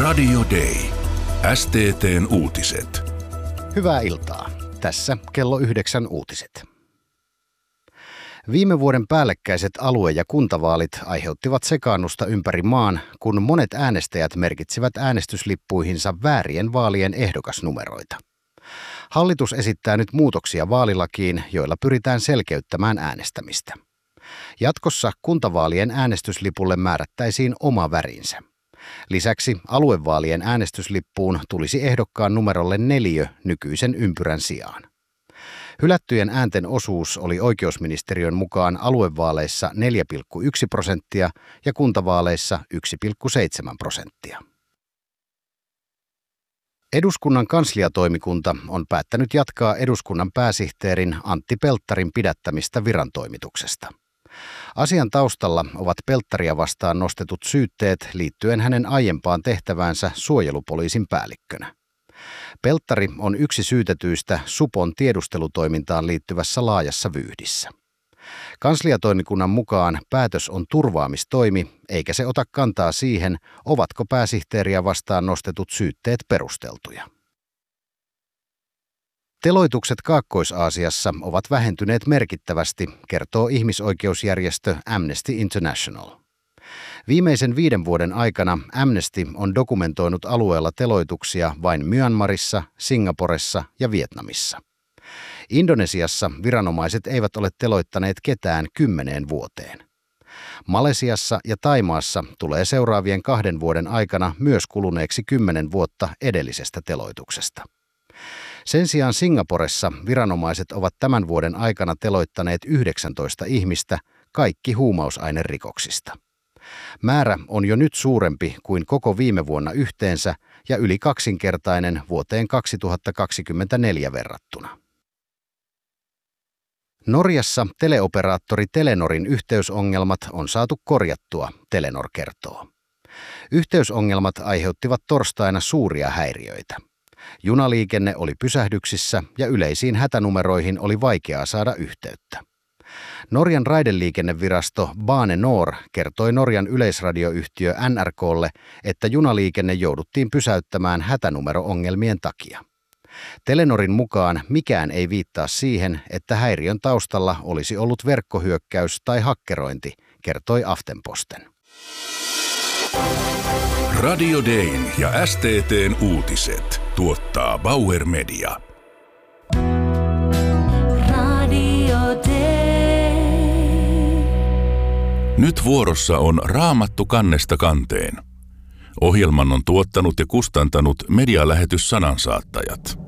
Radio Day. STT:n uutiset. Hyvää iltaa. Tässä kello 9 uutiset. Viime vuoden päällekkäiset alue- ja kuntavaalit aiheuttivat sekaannusta ympäri maan, kun monet äänestäjät merkitsivät äänestyslippuihinsa väärien vaalien ehdokasnumeroita. Hallitus esittää nyt muutoksia vaalilakiin, joilla pyritään selkeyttämään äänestämistä. Jatkossa kuntavaalien äänestyslipulle määrättäisiin oma värinsä. Lisäksi aluevaalien äänestyslippuun tulisi ehdokkaan numerolle 4 nykyisen ympyrän sijaan. Hylättyjen äänten osuus oli oikeusministeriön mukaan aluevaaleissa 4,1% ja kuntavaaleissa 1,7%. Eduskunnan kansliatoimikunta on päättänyt jatkaa eduskunnan pääsihteerin Antti Pelttarin pidättämistä virantoimituksesta. Asian taustalla ovat Pelttaria vastaan nostetut syytteet liittyen hänen aiempaan tehtäväänsä suojelupoliisin päällikkönä. Pelttari on yksi syytetyistä supon tiedustelutoimintaan liittyvässä laajassa vyyhdissä. Kansliatoimikunnan mukaan päätös on turvaamistoimi, eikä se ota kantaa siihen, ovatko pääsihteeriä vastaan nostetut syytteet perusteltuja. Teloitukset Kaakkois-Aasiassa ovat vähentyneet merkittävästi, kertoo ihmisoikeusjärjestö Amnesty International. Viimeisen 5 vuoden aikana Amnesty on dokumentoinut alueella teloituksia vain Myanmarissa, Singaporessa ja Vietnamissa. Indonesiassa viranomaiset eivät ole teloittaneet ketään 10 vuoteen. Malesiassa ja Thaimaassa tulee seuraavien 2 vuoden aikana myös kuluneeksi 10 vuotta edellisestä teloituksesta. Sen sijaan Singaporessa viranomaiset ovat tämän vuoden aikana teloittaneet 19 ihmistä, kaikki huumausainerikoksista. Määrä on jo nyt suurempi kuin koko viime vuonna yhteensä ja yli 2-kertainen vuoteen 2024 verrattuna. Norjassa teleoperaattori Telenorin yhteysongelmat on saatu korjattua, Telenor kertoo. Yhteysongelmat aiheuttivat torstaina suuria häiriöitä. Junaliikenne oli pysähdyksissä ja yleisiin hätänumeroihin oli vaikeaa saada yhteyttä. Norjan raideliikennevirasto Bane Nor kertoi Norjan yleisradioyhtiö NRK:lle, että junaliikenne jouduttiin pysäyttämään hätänumero-ongelmien takia. Telenorin mukaan mikään ei viittaa siihen, että häiriön taustalla olisi ollut verkkohyökkäys tai hakkerointi, kertoi Aftenposten. Radio Dayn ja STT:n uutiset tuottaa Bauer Media. Radio Day. Nyt vuorossa on Raamattu kannesta kanteen. Ohjelman on tuottanut ja kustantanut medialähetys Sanansaattajat.